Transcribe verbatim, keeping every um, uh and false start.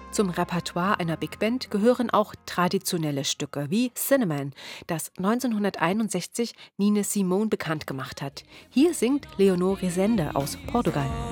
Zum Repertoire einer Big Band gehören auch traditionelle Stücke wie Cinnamon, das neunzehnhunderteinundsechzig Nina Simone bekannt gemacht hat. Hier singt Leonor Rezende aus Portugal.